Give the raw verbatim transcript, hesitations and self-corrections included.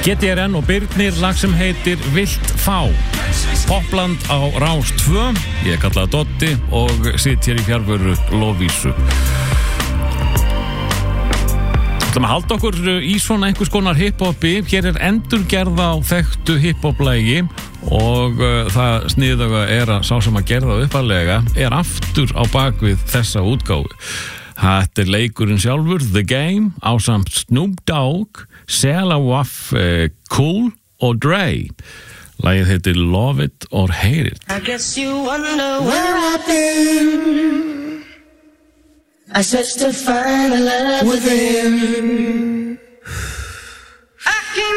G T R N og Birnir, lag sem heitir Vilt fá. Popland á Rás tvö. Ég er kallað Dotti og sitt hér í fjarveru Lovísu. Við ætlum að halda okkur í svona einhvers konar hip-hopi. Hér er endurgerð á þekktu hip-hop-lægi og uh, það sniðuga er að sá sem að gerða uppalega er aftur á bakvið þessa útgáfu. Þetta er leikurinn sjálfur, The Game, ásamt Snoop Dogg, Sela Waff, uh, Cool og Dre. Lagið heitir Love It or Hate It. I guess you wonder where I've been. I searched to find a love within.